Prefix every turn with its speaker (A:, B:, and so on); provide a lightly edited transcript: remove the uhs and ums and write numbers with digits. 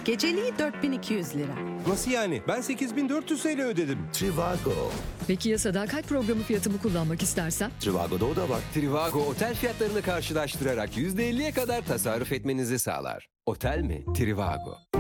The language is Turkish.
A: Geceliği 4200 lira.
B: Nasıl yani? Ben 8400 TL ödedim.
C: Trivago.
D: Peki ya sadakat programı fiyatımı kullanmak istersem?
C: Trivago'da o da var.
E: Trivago otel fiyatlarını karşılaştırarak %50'ye kadar tasarruf etmenizi sağlar. Otel mi? Trivago.